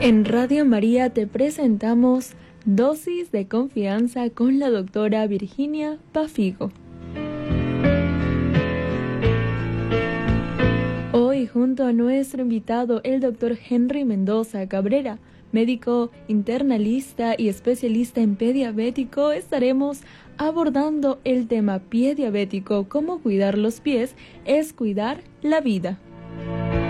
En Radio María te presentamos Dosis de Confianza con la doctora Virginia Pafigo. Hoy, junto a nuestro invitado, el doctor Henry Mendoza Cabrera, médico internalista y especialista en pie diabético, estaremos abordando el tema pie diabético. Cómo cuidar los pies es cuidar la vida.